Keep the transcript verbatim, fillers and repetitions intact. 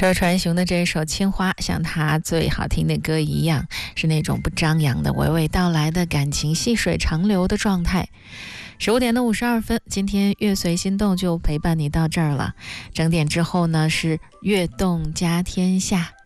周传雄的这首《青花》像他最好听的歌一样，是那种不张扬的娓娓道来的感情细水长流的状态。十五点的五十二分，今天乐随心动就陪伴你到这儿了。整点之后呢是悦动家天下，